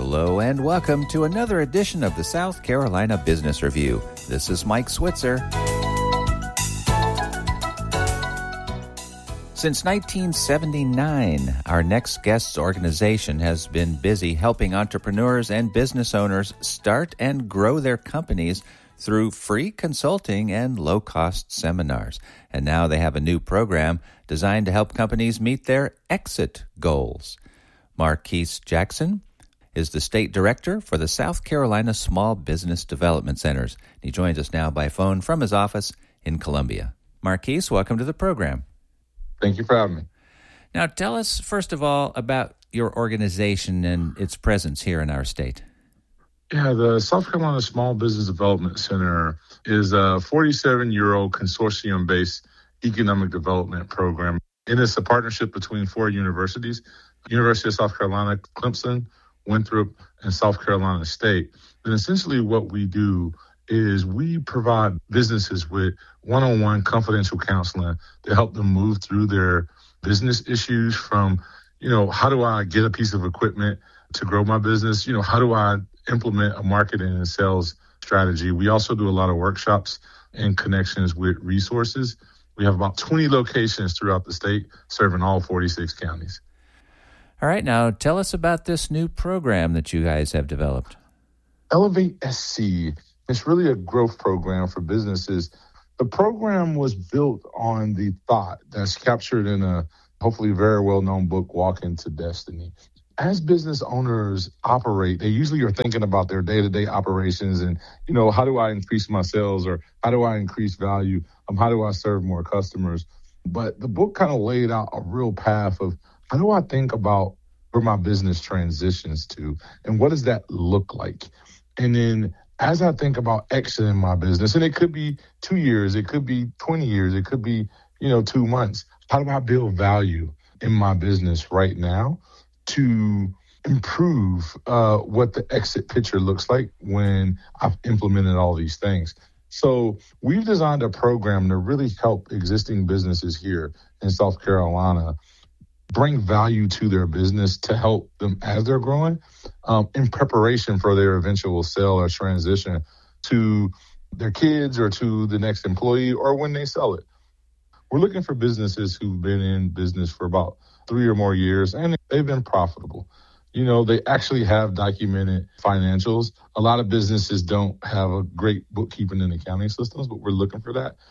Hello and welcome to another edition of the South Carolina Business Review. This is Mike Switzer. Since 1979, our next guest's organization has been busy helping entrepreneurs and business owners start and grow their companies through free consulting and low-cost seminars. And now they have a new program designed to help companies meet their exit goals. Marquise Jackson is the State Director for the South Carolina Small Business Development Centers. He joins us now by phone from his office in Columbia. Marquise, welcome to the program. Thank you for having me. Now, tell us, first of all, about your organization and its presence here in our state. Yeah, the South Carolina Small Business Development Center is a 47-year-old consortium-based economic development program. And it's a partnership between four universities, University of South Carolina, Clemson, Winthrop, and South Carolina State. And essentially what we do is we provide businesses with one-on-one confidential counseling to help them move through their business issues from, how do I get a piece of equipment to grow my business? How do I implement a marketing and sales strategy? We also do a lot of workshops and connections with resources. We have about 20 locations throughout the state serving all 46 counties. All right, now tell us about this new program that you guys have developed. Elevate SC. It's really a growth program for businesses. The program was built on the thought that's captured in a hopefully very well-known book, Walk Into Destiny. As business owners operate, they usually are thinking about their day-to-day operations and, how do I increase my sales or how do I increase value? How do I serve more customers? But the book kind of laid out a real path of how do I think about where my business transitions to and what does that look like? And then as I think about exiting my business, and it could be 2 years, it could be 20 years, it could be, 2 months. How do I build value in my business right now to improve what the exit picture looks like when I've implemented all these things? So we've designed a program to really help existing businesses here in South Carolina bring value to their business to help them as they're growing in preparation for their eventual sale or transition to their kids or to the next employee or when they sell it. We're looking for businesses who've been in business for about 3 or more years and they've been profitable. They actually have documented financials. A lot of businesses don't have a great bookkeeping and accounting systems, but we're looking for that.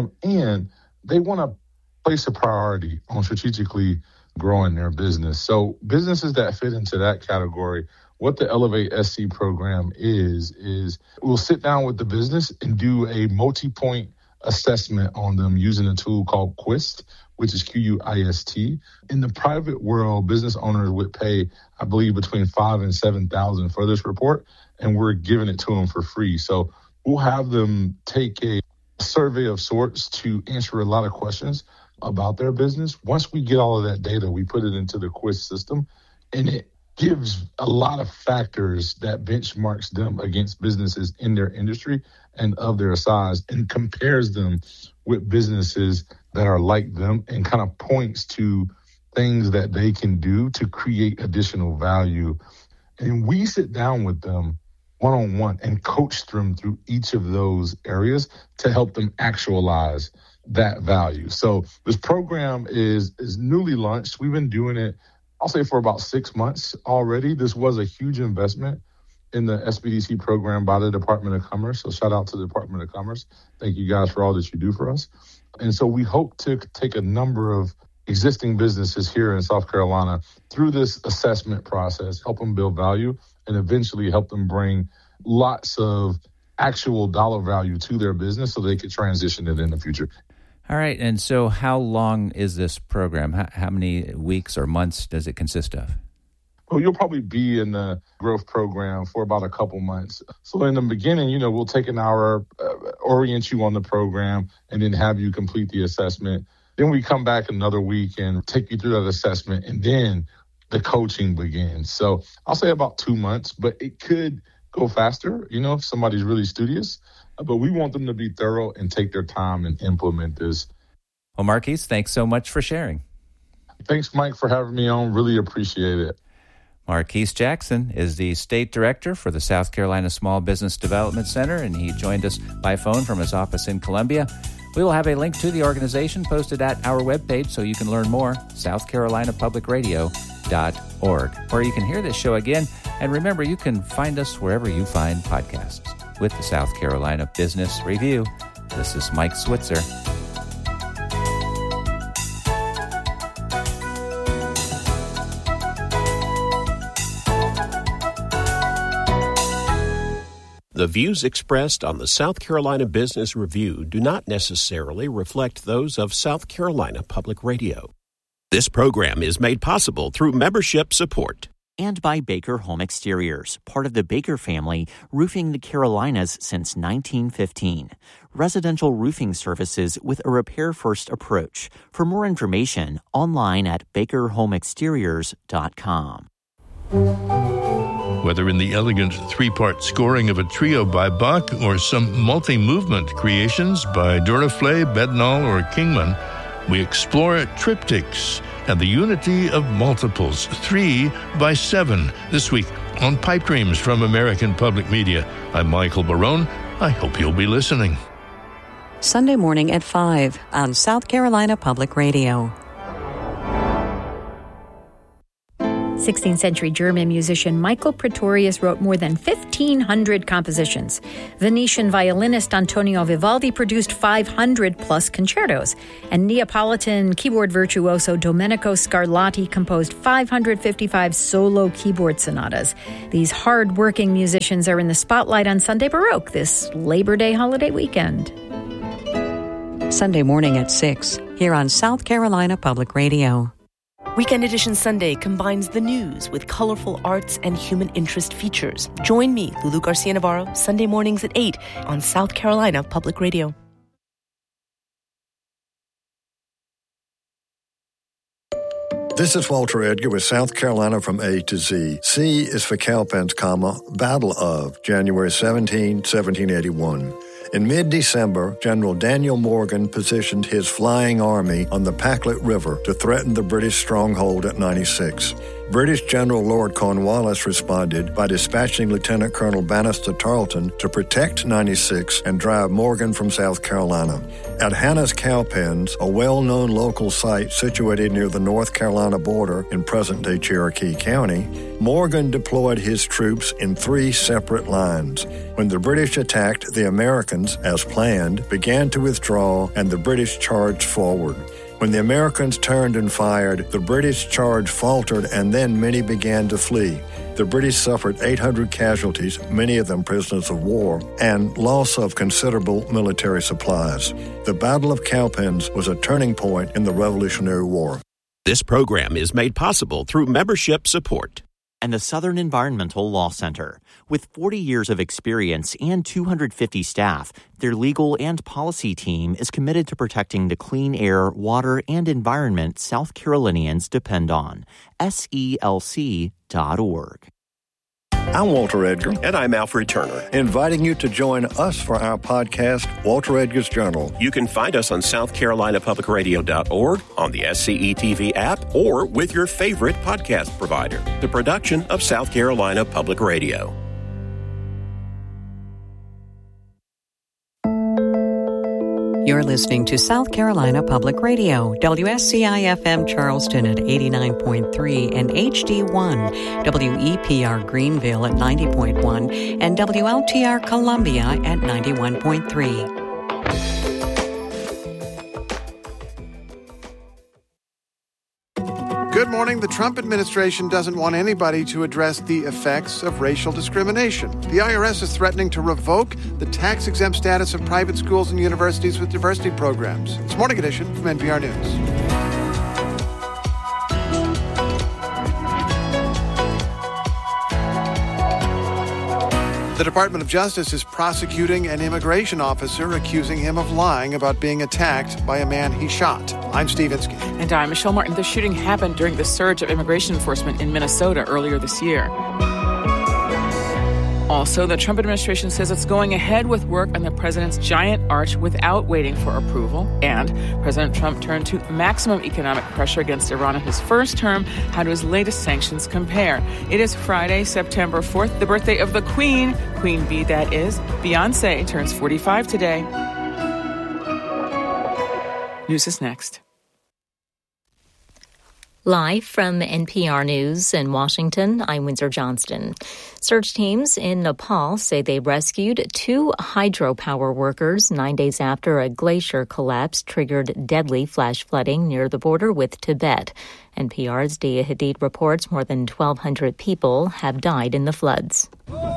And they want to place a priority on strategically growing their business. So businesses that fit into that category, what the Elevate SC program is we'll sit down with the business and do a multi-point assessment on them using a tool called QUIST, which is QUIST. In the private world, business owners would pay, I believe, between $5,000 and $7,000 for this report, and we're giving it to them for free. So we'll have them take a survey of sorts to answer a lot of questions about their business. Once we get all of that data, we put it into the QUIST system, and it gives a lot of factors that benchmarks them against businesses in their industry and of their size and compares them with businesses that are like them and kind of points to things that they can do to create additional value. And we sit down with them one-on-one and coach them through each of those areas to help them actualize that value. So this program is newly launched. We've been doing it, I'll say, for about 6 months already. This was a huge investment in the SBDC program by the Department of Commerce. So shout out to the Department of Commerce. Thank you guys for all that you do for us. And so we hope to take a number of existing businesses here in South Carolina through this assessment process, help them build value, and eventually help them bring lots of actual dollar value to their business so they could transition it in the future. All right. And so how long is this program? How many weeks or months does it consist of? Well, you'll probably be in the growth program for about a couple months. So in the beginning, we'll take an hour, orient you on the program, and then have you complete the assessment. Then we come back another week and take you through that assessment, and then the coaching begins. So I'll say about 2 months, but it could go faster, if somebody's really studious. But we want them to be thorough and take their time and implement this. Well, Marquise, thanks so much for sharing. Thanks, Mike, for having me on. Really appreciate it. Marquise Jackson is the State Director for the South Carolina Small Business Development Center, and he joined us by phone from his office in Columbia. We will have a link to the organization posted at our webpage so you can learn more, southcarolinapublicradio.org, where you can hear this show again. And remember, you can find us wherever you find podcasts. With the South Carolina Business Review, this is Mike Switzer. The views expressed on the South Carolina Business Review do not necessarily reflect those of South Carolina Public Radio. This program is made possible through membership support. And by Baker Home Exteriors, part of the Baker family, roofing the Carolinas since 1915. Residential roofing services with a repair-first approach. For more information, online at bakerhomeexteriors.com. Whether in the elegant three-part scoring of a trio by Bach or some multi-movement creations by Duraflé, Bednall, or Kingman, we explore triptychs and the unity of multiples, 3 by 7, this week on Pipe Dreams from American Public Media. I'm Michael Barone. I hope you'll be listening. Sunday morning at 5 on South Carolina Public Radio. 16th century German musician Michael Praetorius wrote more than 1,500 compositions. Venetian violinist Antonio Vivaldi produced 500-plus concertos. And Neapolitan keyboard virtuoso Domenico Scarlatti composed 555 solo keyboard sonatas. These hard-working musicians are in the spotlight on Sunday Baroque this Labor Day holiday weekend. Sunday morning at 6 here on South Carolina Public Radio. Weekend Edition Sunday combines the news with colorful arts and human interest features. Join me, Lulu Garcia-Navarro, Sunday mornings at 8 on South Carolina Public Radio. This is Walter Edgar with South Carolina from A to Z. C is for Cowpens, Battle of January 17, 1781. In mid-December, General Daniel Morgan positioned his flying army on the Packlet River to threaten the British stronghold at 96. British General Lord Cornwallis responded by dispatching Lieutenant Colonel Bannister Tarleton to protect 96 and drive Morgan from South Carolina. At Hannah's Cowpens, a well-known local site situated near the North Carolina border in present-day Cherokee County, Morgan deployed his troops in 3 separate lines. When the British attacked, the Americans, as planned, began to withdraw, and the British charged forward. When the Americans turned and fired, the British charge faltered, and then many began to flee. The British suffered 800 casualties, many of them prisoners of war, and loss of considerable military supplies. The Battle of Cowpens was a turning point in the Revolutionary War. This program is made possible through membership support. And the Southern Environmental Law Center. With 40 years of experience and 250 staff, their legal and policy team is committed to protecting the clean air, water, and environment South Carolinians depend on. SELC.org. I'm Walter Edgar. And I'm Alfred Turner. Inviting you to join us for our podcast, Walter Edgar's Journal. You can find us on southcarolinapublicradio.org, on the SCE TV app, or with your favorite podcast provider. The production of South Carolina Public Radio. You're listening to South Carolina Public Radio, WSCI-FM Charleston at 89.3 and HD1, WEPR Greenville at 90.1, and WLTR Columbia at 91.3. Good morning. The Trump administration doesn't want anybody to address the effects of racial discrimination. The IRS is threatening to revoke the tax-exempt status of private schools and universities with diversity programs. It's Morning Edition from NPR News. The Department of Justice is prosecuting an immigration officer accusing him of lying about being attacked by a man he shot. I'm Steve Inskeep. And I'm Michelle Martin. The shooting happened during the surge of immigration enforcement in Minnesota earlier this year. Also, the Trump administration says it's going ahead with work on the president's giant arch without waiting for approval. And President Trump turned to maximum economic pressure against Iran in his first term. How do his latest sanctions compare? It is Friday, September 4th, the birthday of the Queen. Queen Bee, that is. Beyonce turns 45 today. News is next. Live from NPR News in Washington, I'm Windsor Johnston. Search teams in Nepal say they rescued 2 hydropower workers 9 days after a glacier collapse triggered deadly flash flooding near the border with Tibet. NPR's Dia Hadid reports more than 1,200 people have died in the floods.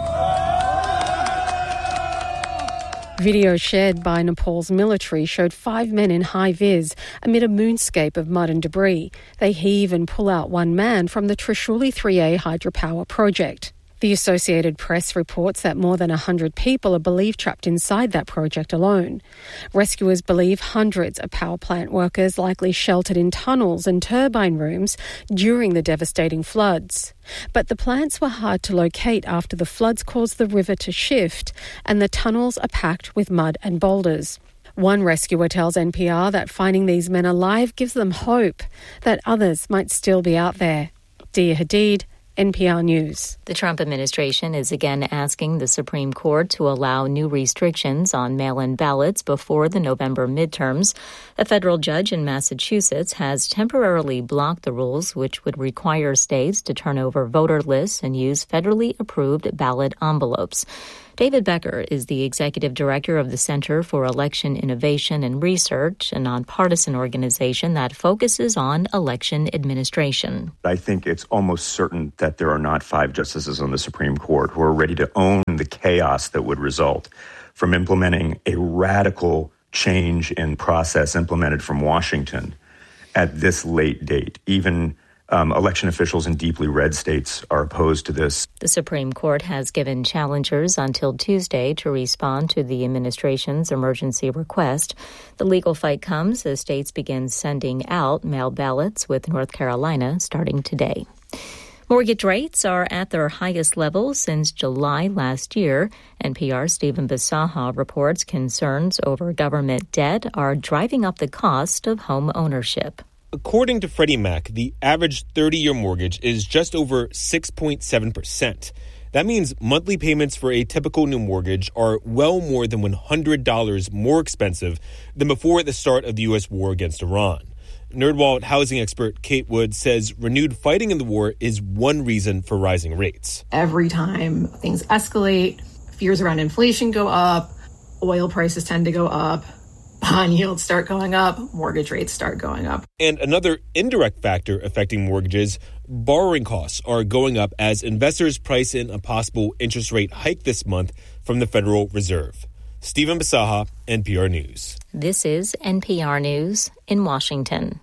Video shared by Nepal's military showed 5 men in high-vis amid a moonscape of mud and debris. They heave and pull out 1 man from the Trishuli 3A hydropower project. The Associated Press reports that more than 100 people are believed trapped inside that project alone. Rescuers believe hundreds of power plant workers likely sheltered in tunnels and turbine rooms during the devastating floods. But the plants were hard to locate after the floods caused the river to shift and the tunnels are packed with mud and boulders. One rescuer tells NPR that finding these men alive gives them hope that others might still be out there. Dia Hadid, NPR News. The Trump administration is again asking the Supreme Court to allow new restrictions on mail-in ballots before the November midterms. A federal judge in Massachusetts has temporarily blocked the rules which would require states to turn over voter lists and use federally approved ballot envelopes. David Becker is the executive director of the Center for Election Innovation and Research, a nonpartisan organization that focuses on election administration. I think it's almost certain that there are not 5 justices on the Supreme Court who are ready to own the chaos that would result from implementing a radical change in process implemented from Washington at this late date. Even election officials in deeply red states are opposed to this. The Supreme Court has given challengers until Tuesday to respond to the administration's emergency request. The legal fight comes as states begin sending out mail ballots, with North Carolina starting today. Mortgage rates are at their highest level since July last year. NPR's Stephen Bisaha reports concerns over government debt are driving up the cost of home ownership. According to Freddie Mac, the average 30-year mortgage is just over 6.7%. That means monthly payments for a typical new mortgage are well more than $100 more expensive than before the start of the U.S. war against Iran. NerdWallet housing expert Kate Wood says renewed fighting in the war is one reason for rising rates. Every time things escalate, fears around inflation go up, oil prices tend to go up, bond yields start going up, mortgage rates start going up. And another indirect factor affecting mortgages, borrowing costs are going up as investors price in a possible interest rate hike this month from the Federal Reserve. Stephen Bisaha, NPR News. This is NPR News in Washington.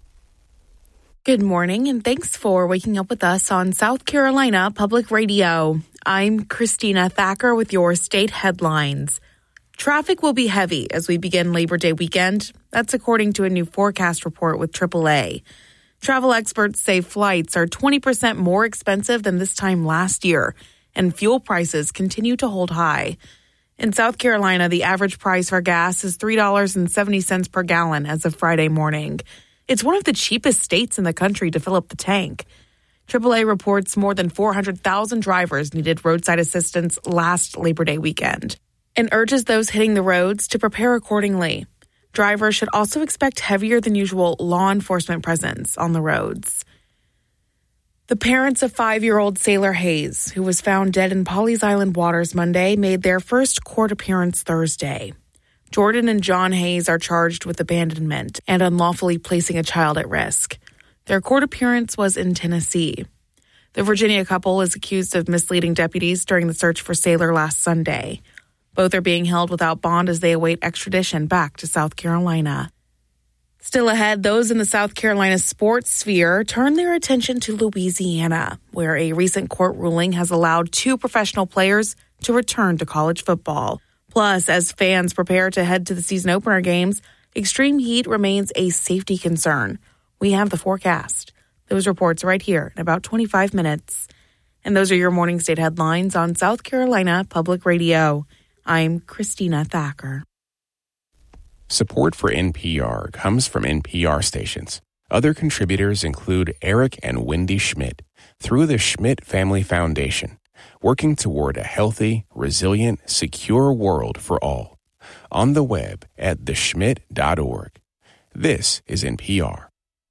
Good morning, and thanks for waking up with us on South Carolina Public Radio. I'm Christina Thacker with your state headlines. Traffic will be heavy as we begin Labor Day weekend. That's according to a new forecast report with AAA. Travel experts say flights are 20% more expensive than this time last year, and fuel prices continue to hold high. In South Carolina, the average price for gas is $3.70 per gallon as of Friday morning. It's one of the cheapest states in the country to fill up the tank. AAA reports more than 400,000 drivers needed roadside assistance last Labor Day weekend and urges those hitting the roads to prepare accordingly. Drivers should also expect heavier than usual law enforcement presence on the roads. The parents of 5-year-old Sailor Hayes, who was found dead in Pawleys Island waters Monday, made their first court appearance Thursday. Jordan and John Hayes are charged with abandonment and unlawfully placing a child at risk. Their court appearance was in Tennessee. The Virginia couple is accused of misleading deputies during the search for Sailor last Sunday. Both are being held without bond as they await extradition back to South Carolina. Still ahead, those in the South Carolina sports sphere turn their attention to Louisiana, where a recent court ruling has allowed 2 professional players to return to college football. Plus, as fans prepare to head to the season opener games, extreme heat remains a safety concern. We have the forecast. Those reports right here in about 25 minutes. And those are your morning state headlines on South Carolina Public Radio. I'm Christina Thacker. Support for NPR comes from NPR stations. Other contributors include Eric and Wendy Schmidt through the Schmidt Family Foundation, working toward a healthy, resilient, secure world for all. On the web at theschmidt.org. This is NPR.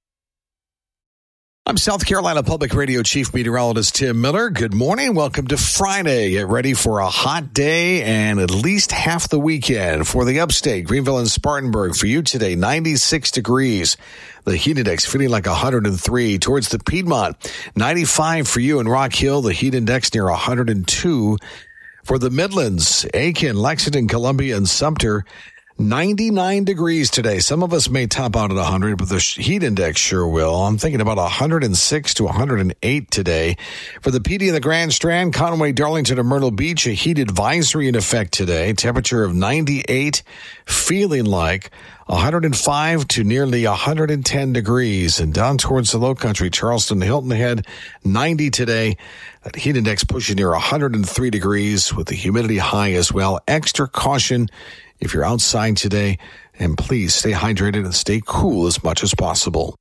I'm South Carolina Public Radio Chief Meteorologist Tim Miller. Good morning. Welcome to Friday. Get ready for a hot day and at least half the weekend. For the upstate, Greenville and Spartanburg, for you today, 96 degrees. The heat index feeling like 103. Towards the Piedmont, 95 for you in Rock Hill. The heat index near 102. For the Midlands, Aiken, Lexington, Columbia, and Sumter, 99 degrees today. Some of us may top out at 100, but the heat index sure will. I'm thinking about 106 to 108 today. For the PD and the Grand Strand, Conway, Darlington, and Myrtle Beach, a heat advisory in effect today. Temperature of 98, feeling like 105 to nearly 110 degrees. And down towards the low country, Charleston, Hilton Head, 90 today. That heat index pushing near 103 degrees with the humidity high as well. Extra caution if you're outside today, and please stay hydrated and stay cool as much as possible.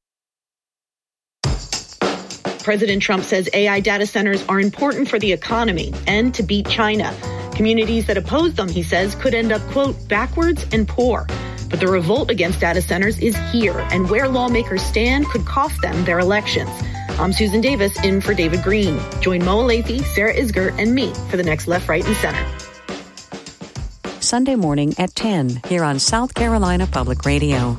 President Trump says AI data centers are important for the economy and to beat China. Communities that oppose them, he says, could end up, quote, backwards and poor. But the revolt against data centers is here, and where lawmakers stand could cost them their elections. I'm Susan Davis, in for David Green. Join Mo Alathe, Sarah Isger, and me for the next Left, Right, and Center. Sunday morning at 10 here on South Carolina Public Radio.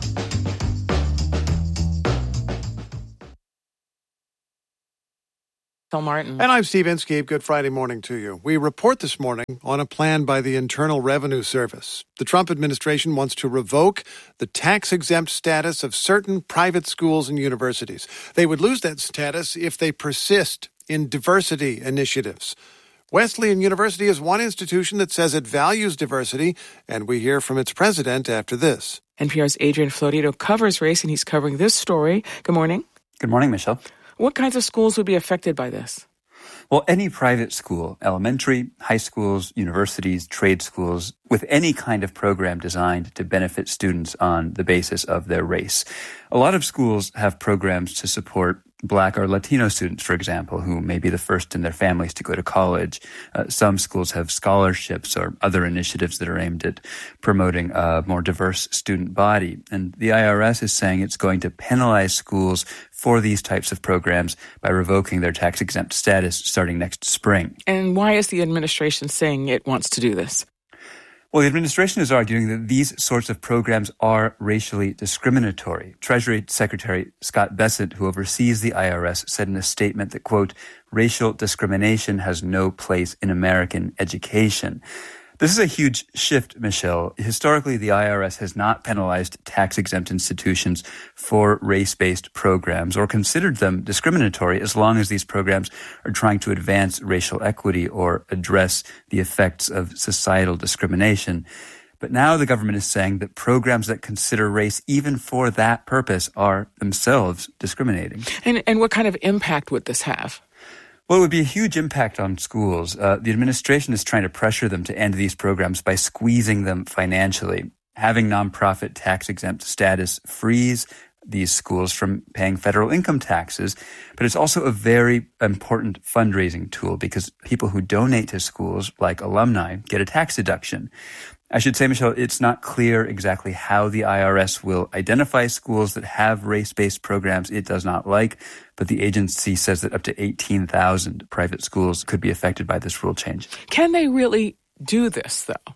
Martin. And I'm Steve Inskeep. Good Friday morning to you. We report this morning on a plan by the Internal Revenue Service. The Trump administration wants to revoke the tax-exempt status of certain private schools and universities. They would lose that status if they persist in diversity initiatives. Wesleyan University is one institution that says it values diversity, and we hear from its president after this. NPR's Adrian Florido covers race, and he's covering this story. Good morning. Good morning, Michelle. What kinds of schools would be affected by this? Well, any private school, elementary, high schools, universities, trade schools, with any kind of program designed to benefit students on the basis of their race. A lot of schools have programs to support Black or Latino students, for example, who may be the first in their families to go to college. Some schools have scholarships or other initiatives that are aimed at promoting a more diverse student body. And the IRS is saying it's going to penalize schools for these types of programs by revoking their tax-exempt status starting next spring. And why is the administration saying it wants to do this? Well, the administration is arguing that these sorts of programs are racially discriminatory. Treasury Secretary Scott Bessent, who oversees the IRS, said in a statement that, quote, racial discrimination has no place in American education. This is a huge shift, Michelle. Historically, the IRS has not penalized tax-exempt institutions for race-based programs or considered them discriminatory as long as these programs are trying to advance racial equity or address the effects of societal discrimination. But now the government is saying that programs that consider race even for that purpose are themselves discriminating. And what kind of impact would this have? Well, it would be a huge impact on schools. The administration is trying to pressure them to end these programs by squeezing them financially. Having nonprofit tax-exempt status frees these schools from paying federal income taxes, but it's also a very important fundraising tool because people who donate to schools, like alumni, get a tax deduction. I should say, Michelle, it's not clear exactly how the IRS will identify schools that have race-based programs it does not like, but the agency says that up to 18,000 private schools could be affected by this rule change. Can they really do this, though?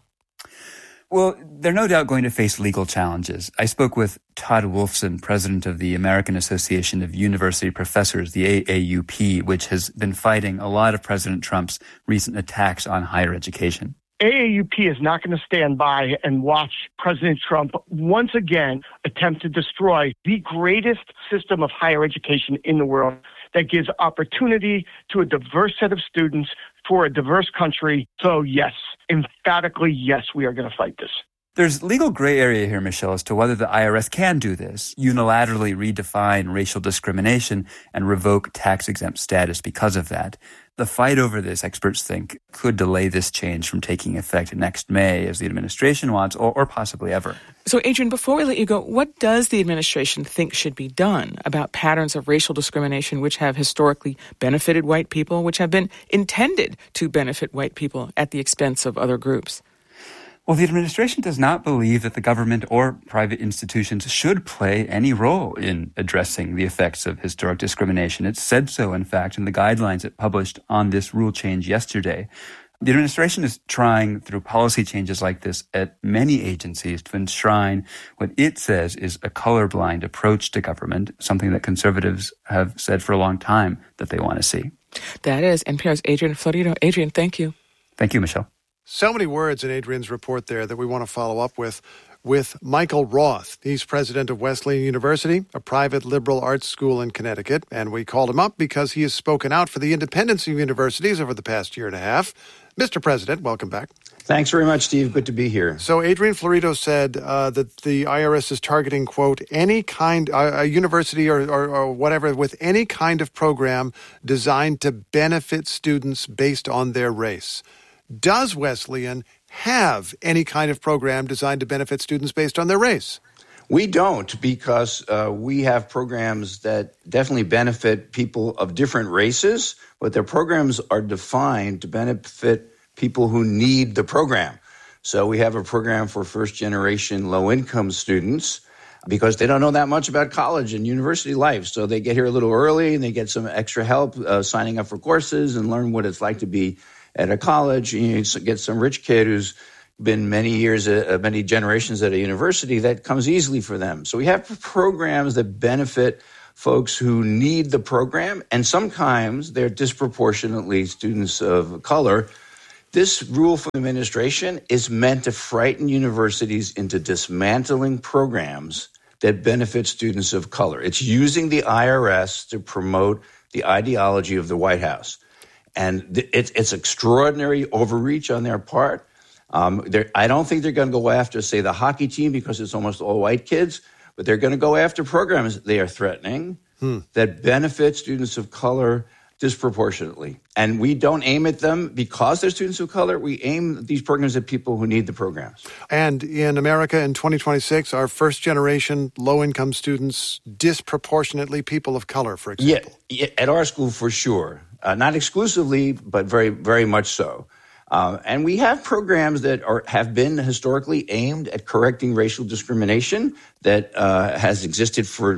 Well, they're no doubt going to face legal challenges. I spoke with Todd Wolfson, president of the American Association of University Professors, the AAUP, which has been fighting a lot of President Trump's recent attacks on higher education. AAUP is not going to stand by and watch President Trump once again attempt to destroy the greatest system of higher education in the world that gives opportunity to a diverse set of students for a diverse country. So yes, emphatically yes, we are going to fight this. There's legal gray area here, Michelle, as to whether the IRS can do this, unilaterally redefine racial discrimination and revoke tax-exempt status because of that. The fight over this, experts think, could delay this change from taking effect next May, as the administration wants, or possibly ever. So, Adrian, before we let you go, what does the administration think should be done about patterns of racial discrimination which have historically benefited white people, which have been intended to benefit white people at the expense of other groups? Well, the administration does not believe that the government or private institutions should play any role in addressing the effects of historic discrimination. It said so, in fact, in the guidelines it published on this rule change yesterday. The administration is trying, through policy changes like this at many agencies, to enshrine what it says is a colorblind approach to government, something that conservatives have said for a long time that they want to see. That is NPR's Adrian Florido. Adrian, thank you. Thank you, Michelle. So many words in Adrian's report there that we want to follow up with Michael Roth. He's president of Wesleyan University, a private liberal arts school in Connecticut, and we called him up because he has spoken out for the independence of universities over the past year and a half. Mr. President, welcome back. Thanks very much, Steve. Good to be here. So Adrian Florido said that the IRS is targeting, quote, any kind, a university or whatever, with any kind of program designed to benefit students based on their race. Does Wesleyan have any kind of program designed to benefit students based on their race? We don't, because we have programs that definitely benefit people of different races, but their programs are defined to benefit people who need the program. So we have a program for first-generation low-income students because they don't know that much about college and university life. So they get here a little early and they get some extra help signing up for courses and learn what it's like to be at a college. You get some rich kid who's been many years, many generations at a university, that comes easily for them. So we have programs that benefit folks who need the program, and sometimes they're disproportionately students of color. This rule from the administration is meant to frighten universities into dismantling programs that benefit students of color. It's using the IRS to promote the ideology of the White House. And it's extraordinary overreach on their part. I don't think they're going to go after, say, the hockey team because it's almost all white kids, but they're going to go after programs they are threatening that benefit students of color disproportionately. And we don't aim at them because they're students of color. We aim these programs at people who need the programs. And in America in 2026, are first-generation low-income students disproportionately people of color, for example? Yeah, at our school for sure. Not exclusively, but very, very much so. And we have programs that have been historically aimed at correcting racial discrimination that has existed for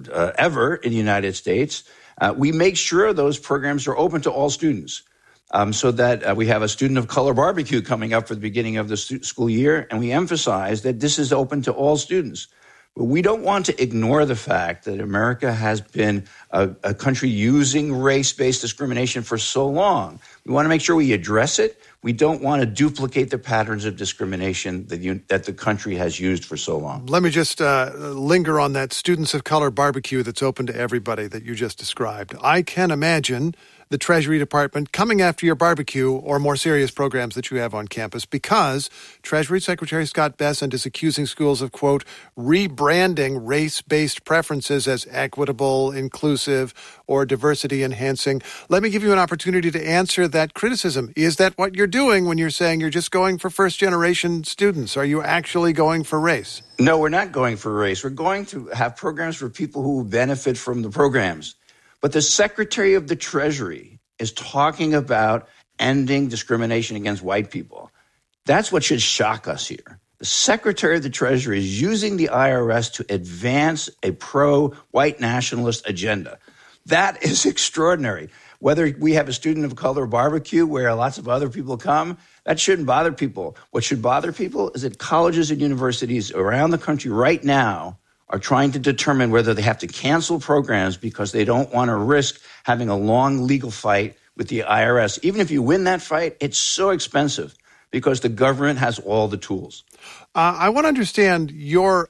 ever in the United States. We make sure those programs are open to all students, so that we have a student of color barbecue coming up for the beginning of the school year, and we emphasize that this is open to all students. But we don't want to ignore the fact that America has been a country using race-based discrimination for so long. We want to make sure we address it. We don't want to duplicate the patterns of discrimination that the country has used for so long. Let me just linger on that students of color barbecue that's open to everybody that you just described. I can imagine the Treasury Department coming after your barbecue or more serious programs that you have on campus because Treasury Secretary Scott Bessent is accusing schools of, quote, rebranding race-based preferences as equitable, inclusive, or diversity-enhancing. Let me give you an opportunity to answer that criticism. Is that what you're doing when you're saying you're just going for first-generation students? Are you actually going for race? No, we're not going for race. We're going to have programs for people who benefit from the programs. But the Secretary of the Treasury is talking about ending discrimination against white people. That's what should shock us here. The Secretary of the Treasury is using the IRS to advance a pro-white nationalist agenda. That is extraordinary. Whether we have a student of color barbecue where lots of other people come, that shouldn't bother people. What should bother people is that colleges and universities around the country right now are trying to determine whether they have to cancel programs because they don't want to risk having a long legal fight with the IRS. Even if you win that fight, it's so expensive because the government has all the tools. I want to understand your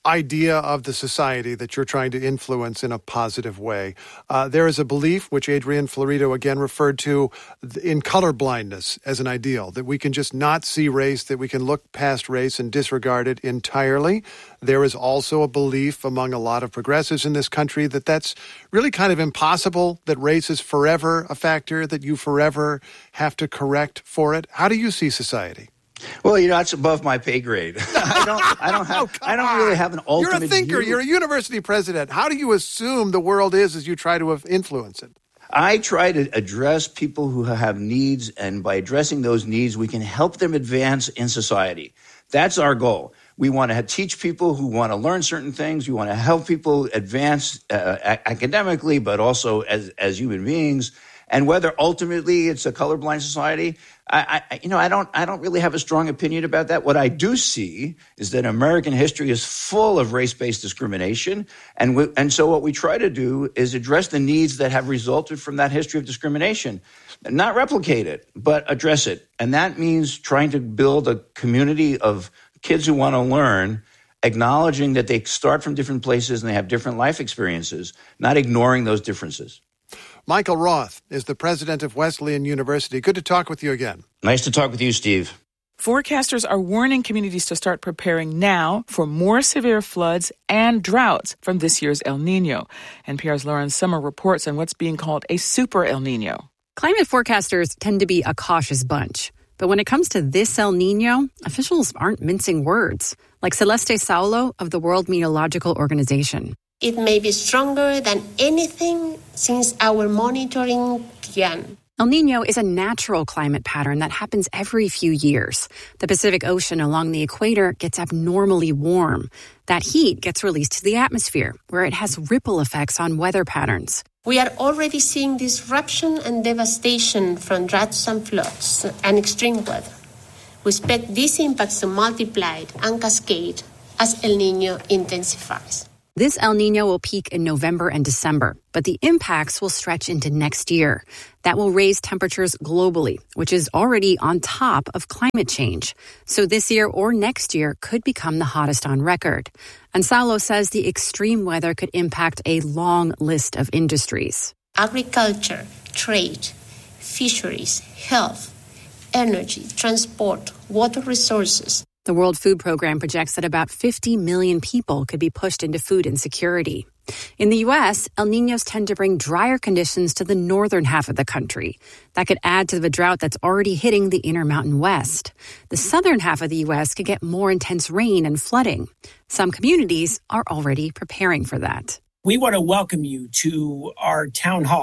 idea of the society that you're trying to influence in a positive way. There is a belief, which Adrian Florido again referred to, in colorblindness as an ideal, that we can just not see race, that we can look past race and disregard it entirely. There is also a belief among a lot of progressives in this country that that's really kind of impossible, that race is forever a factor, that you forever have to correct for it. How do you see society? Well, that's above my pay grade. I don't really have an ultimate You're a thinker. view. You're a university president. How do you assume the world is as you try to influence it? I try to address people who have needs, and by addressing those needs, we can help them advance in society. That's our goal. We want to teach people who want to learn certain things. We want to help people advance academically, but also as human beings. And whether ultimately it's a colorblind society, I don't really have a strong opinion about that. What I do see is that American history is full of race-based discrimination, and so what we try to do is address the needs that have resulted from that history of discrimination, not replicate it, but address it. And that means trying to build a community of kids who want to learn, acknowledging that they start from different places and they have different life experiences, not ignoring those differences. Michael Roth is the president of Wesleyan University. Good to talk with you again. Nice to talk with you, Steve. Forecasters are warning communities to start preparing now for more severe floods and droughts from this year's El Nino. NPR's Lauren Sommer reports on what's being called a super El Nino. Climate forecasters tend to be a cautious bunch. But when it comes to this El Nino, officials aren't mincing words, like Celeste Saulo of the World Meteorological Organization. It may be stronger than anything since our monitoring began. El Nino is a natural climate pattern that happens every few years. The Pacific Ocean along the equator gets abnormally warm. That heat gets released to the atmosphere, where it has ripple effects on weather patterns. We are already seeing disruption and devastation from droughts and floods and extreme weather. We expect these impacts to multiply and cascade as El Nino intensifies. This El Nino will peak in November and December, but the impacts will stretch into next year. That will raise temperatures globally, which is already on top of climate change. So this year or next year could become the hottest on record. And Saulo says the extreme weather could impact a long list of industries. Agriculture, trade, fisheries, health, energy, transport, water resources. The World Food Program projects that about 50 million people could be pushed into food insecurity. In the U.S., El Niños tend to bring drier conditions to the northern half of the country. That could add to the drought that's already hitting the Intermountain West. The southern half of the U.S. could get more intense rain and flooding. Some communities are already preparing for that. We want to welcome you to our town hall.